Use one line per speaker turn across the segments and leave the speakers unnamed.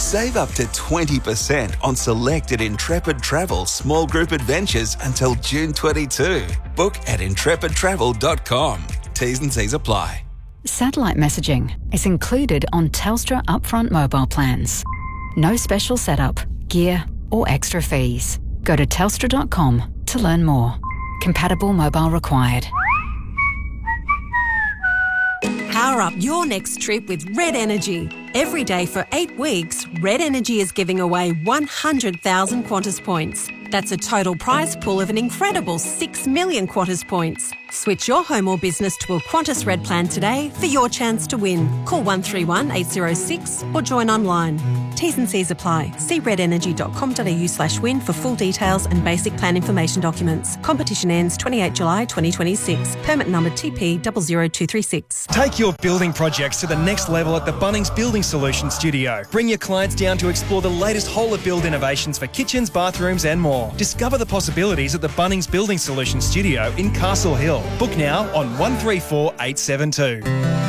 Save up to 20% on selected Intrepid Travel small group adventures until June 22. Book at intrepidtravel.com. T's and C's apply.
Satellite messaging is included on Telstra upfront mobile plans. No special setup, gear or extra fees. Go to telstra.com to learn more. Compatible mobile required.
Power up your next trip with Red Energy. Every day for 8 weeks, Red Energy is giving away 100,000 Qantas points. That's a total prize pool of an incredible 6 million Qantas points. Switch your home or business to a Qantas Red plan today for your chance to win. Call 131 806 or join online. T's and C's apply. See redenergy.com.au/win for full details and basic plan information documents. Competition ends 28 July 2026. Permit number TP 00236.
Take your building projects to the next level at the Bunnings Building Solutions Studio. Bring your clients down to explore the latest whole-of-build innovations for kitchens, bathrooms and more. Discover the possibilities at the Bunnings Building Solutions Studio in Castle Hill. Book now on 134872.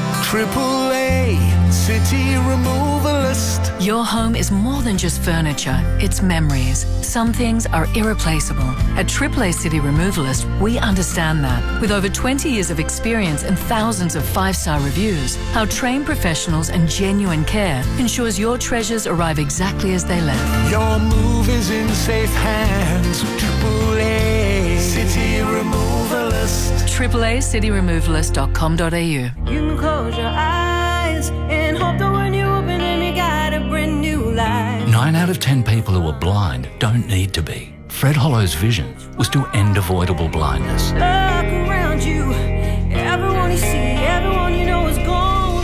AAA City Removalist.
Your home is more than just furniture, it's memories. Some things are irreplaceable. At AAA City Removalist, we understand that. With over 20 years of experience and thousands of 5-star reviews, our trained professionals and genuine care ensures your treasures arrive exactly as they left.
Your move is in safe hands with AAA City Removalist.
AAACityRemovalist.com.au.
You can close your eyes and hope that when you open them you got a brand new life.
9 out of 10 people who are blind don't need to be. Fred Hollow's vision was to end avoidable blindness.
Look around you, everyone you see, everyone you know is gone.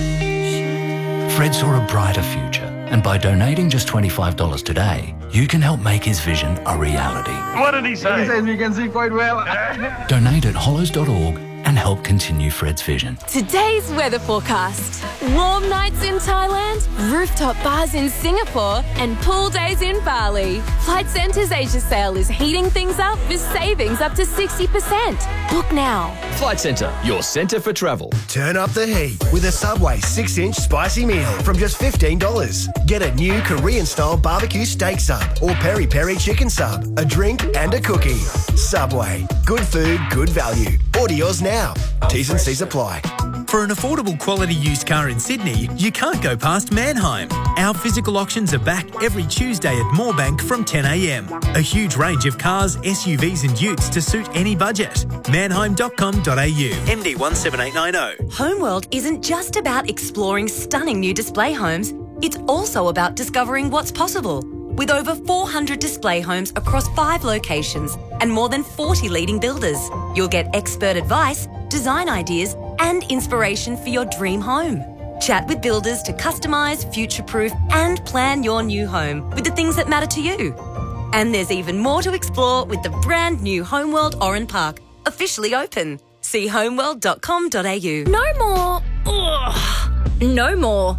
Fred saw a brighter future, and by donating just $25 today, you can help make his vision a reality.
What did he say? He says we can see quite well.
Donate at hollows.org and help continue Fred's vision.
Today's weather forecast. Warm nights in Thailand, rooftop bars in Singapore, and pool days in Bali. Flight Centre's Asia sale is heating things up with savings up to 60%. Book now.
Flight Centre, your centre for travel.
Turn up the heat with a Subway 6-inch spicy meal from just $15. Get a new Korean-style barbecue steak sub or peri-peri chicken sub, a drink and a cookie. Subway. Good food, good value. Order yours now. T's and C's apply.
For an affordable quality used car in Sydney, you can't go past Manheim. Our physical auctions are back every Tuesday at Moorebank from 10 a.m. A huge range of cars, SUVs and utes to suit any budget. Manheim.com.au. MD 17890.
Homeworld isn't just about exploring stunning new display homes, it's also about discovering what's possible. With over 400 display homes across 5 locations and more than 40 leading builders, you'll get expert advice, design ideas and inspiration for your dream home. Chat with builders to customise, future-proof and plan your new home with the things that matter to you. And there's even more to explore with the brand new Homeworld Oran Park, officially open. See homeworld.com.au.
No more. Ugh. No more.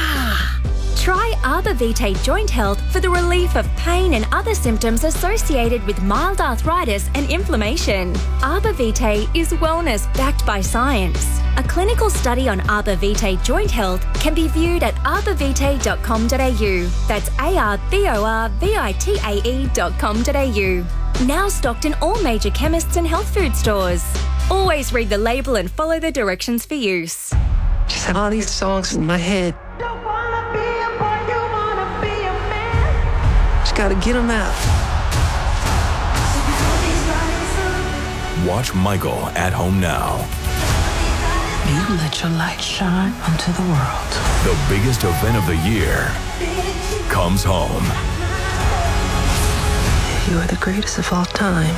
Try Arbor Vitae Joint Health for the relief of pain and other symptoms associated with mild arthritis and inflammation. Arbor Vitae is wellness backed by science. A clinical study on Arbor Vitae Joint Health can be viewed at arborvitae.com.au. That's ARBORVITAE.com.au. Now stocked in all major chemists and health food stores. Always read the label and follow the directions for use.
Just have all these songs in my head. Gotta get them out.
Watch Michael at home now.
You let your light shine onto the world.
The biggest event of the year comes home.
You are the greatest of all time.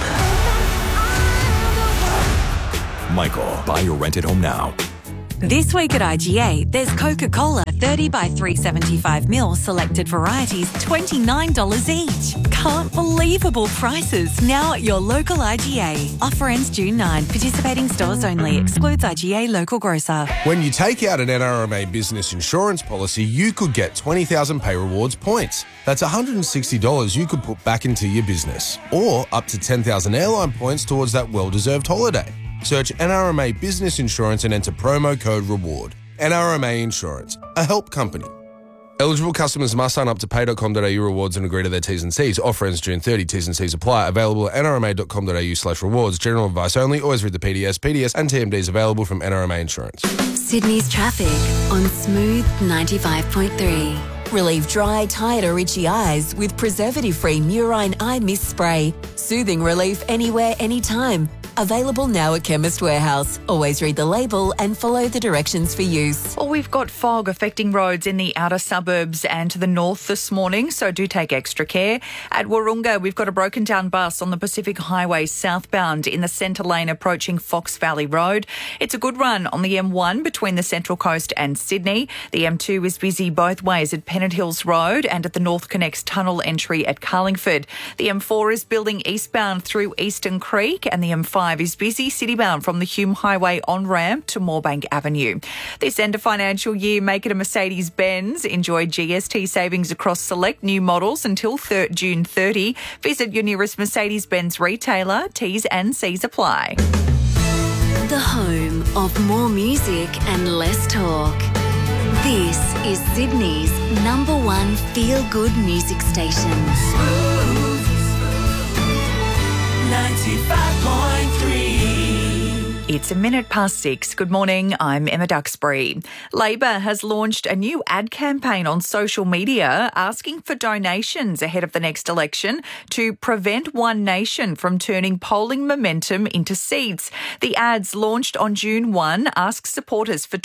Michael, buy or rent at home now.
This week at IGA, there's Coca-Cola 30 by 375ml selected varieties, $29 each. Can't believable prices now at your local IGA. Offer ends June 9. Participating stores only. Excludes IGA local grocer.
When you take out an NRMA business insurance policy, you could get 20,000 Pay Rewards points. That's $160 you could put back into your business. Or up to 10,000 airline points towards that well-deserved holiday. Search NRMA Business Insurance and enter promo code REWARD. NRMA Insurance, a help company. Eligible customers must sign up to pay.com.au rewards and agree to their T's and C's. Offer ends June 30. T's and C's apply. Available at nrma.com.au/rewards. General advice only. Always read the PDS. PDS and TMDs available from NRMA Insurance.
Sydney's traffic on Smooth 95.3.
Relieve dry, tired or itchy eyes with preservative-free Murine Eye Mist Spray. Soothing relief anywhere, anytime. Available now at Chemist Warehouse. Always read the label and follow the directions for use.
Well, we've got fog affecting roads in the outer suburbs and to the north this morning, so do take extra care. At Wahroonga, we've got a broken down bus on the Pacific Highway southbound in the centre lane approaching Fox Valley Road. It's a good run on the M1 between the Central Coast and Sydney. The M2 is busy both ways at Pennant Hills Road and at the North Connects tunnel entry at Carlingford. The M4 is building eastbound through Eastern Creek, and the M5 is busy citybound from the Hume Highway on-ramp to Moorebank Avenue. This end of financial year, make it a Mercedes-Benz. Enjoy GST savings across select new models until June 30. Visit your nearest Mercedes-Benz retailer. T's and C's apply.
The home of more music and less talk. This is Sydney's #1 feel-good music station.
95.3. It's 6:01. Good morning, I'm Emma Duxbury. Labor has launched a new ad campaign on social media asking for donations ahead of the next election to prevent One Nation from turning polling momentum into seats. The ads, launched on June 1, ask supporters for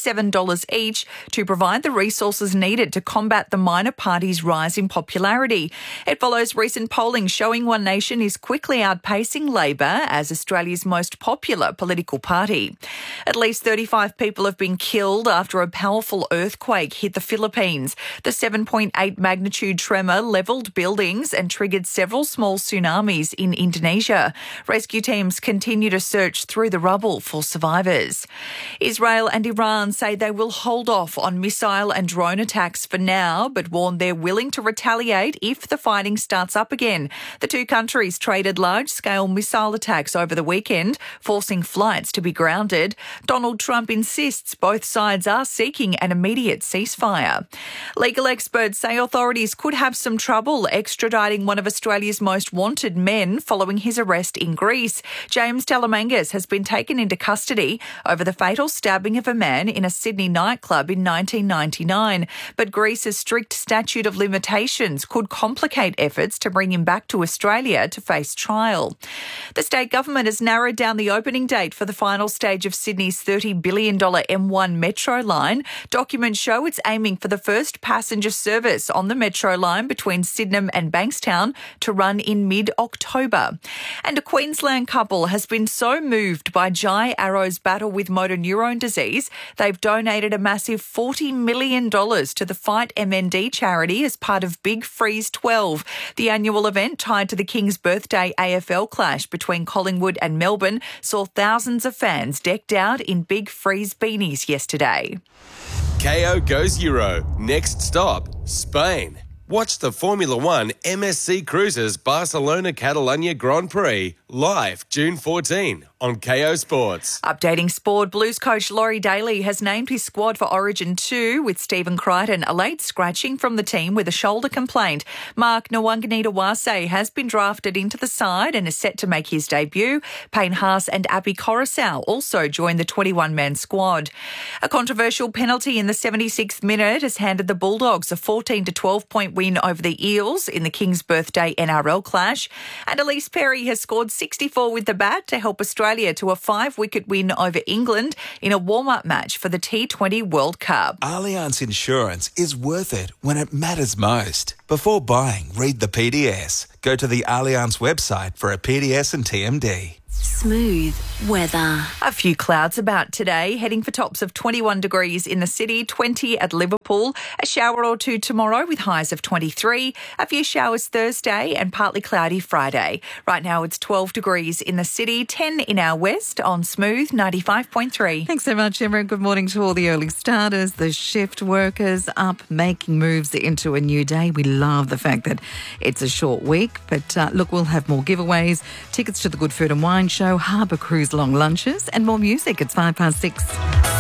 $27 each to provide the resources needed to combat the minor parties' rise in popularity. It follows recent polling showing One Nation is quickly outpacing Labor as Australia's most popular political party. At least 35 people have been killed after a powerful earthquake hit the Philippines. The 7.8 magnitude tremor levelled buildings and triggered several small tsunamis in Indonesia. Rescue teams continue to search through the rubble for survivors. Israel and Iran say they will hold off on missile and drone attacks for now, but warn they're willing to retaliate if the fighting starts up again. The two countries traded large-scale missile attacks over the weekend, forcing flights to be grounded. Donald Trump insists both sides are seeking an immediate ceasefire. Legal experts say authorities could have some trouble extraditing one of Australia's most wanted men following his arrest in Greece. James Talamangas has been taken into custody over the fatal stabbing of a man in a Sydney nightclub in 1999. But Greece's strict statute of limitations could complicate efforts to bring him back to Australia to face trial. The state government has narrowed down the opening date for the final stage of Sydney's $30 billion M1 Metro line. Documents show it's aiming for the first passenger service on the Metro line between Sydenham and Bankstown to run in mid-October. And a Queensland couple has been so moved by Jai Arrow's battle with motor neurone disease, they've donated a massive $40 million to the Fight MND charity as part of Big Freeze 12. The annual event, tied to the King's birthday AFL clash between Collingwood and Melbourne, saw thousands of fans decked out in Big Freeze beanies yesterday.
KO goes Euro. Next stop, Spain. Watch the Formula One MSC Cruises Barcelona Catalunya Grand Prix live June 14 on KO Sports.
Updating sport, Blues coach Laurie Daly has named his squad for Origin 2 with Stephen Crichton a late scratching from the team with a shoulder complaint. Mark Nwanganita-Wase has been drafted into the side and is set to make his debut. Payne Haas and Api Coruscant also joined the 21-man squad. A controversial penalty in the 76th minute has handed the Bulldogs a 14-12 point win over the Eels in the King's birthday NRL clash. And Elise Perry has scored 64 with the bat to help Australia to a 5-wicket win over England in a warm-up match for the T20 World Cup.
Allianz Insurance is worth it when it matters most. Before buying, read the PDS. Go to the Allianz website for a PDS and TMD.
Smooth weather.
A few clouds about today, heading for tops of 21 degrees in the city, 20 at Liverpool. A shower or two tomorrow with highs of 23. A few showers Thursday and partly cloudy Friday. Right now it's 12 degrees in the city, 10 in our west on Smooth 95.3.
Thanks so much, Emma. Good morning to all the early starters, the shift workers up, making moves into a new day. We love the fact that it's a short week, but look, we'll have more giveaways, tickets to the Good Food and Wine Show, Harbour Cruise long lunches and more music. It's 6:05.